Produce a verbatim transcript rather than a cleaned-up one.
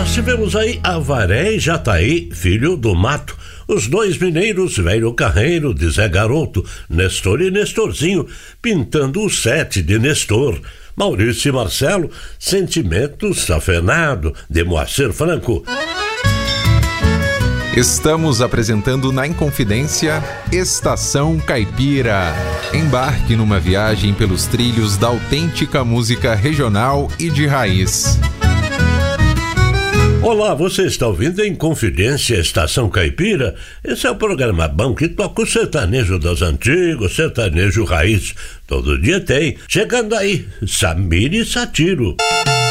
Nós tivemos aí Avaré e Jataí, filho do mato. Os dois mineiros, velho carreiro de Zé Garoto, Nestor e Nestorzinho, pintando o sete de Nestor. Maurício e Marcelo, Sentimento Safenado, de Moacir Franco. Estamos apresentando na Inconfidência Estação Caipira. Embarque numa viagem pelos trilhos da autêntica música regional e de raiz. Olá, você está ouvindo em Confidência Estação Caipira? Esse é o programa bom que toca o sertanejo dos antigos, sertanejo raiz. Todo dia tem. Chegando aí, Samir e Satiro.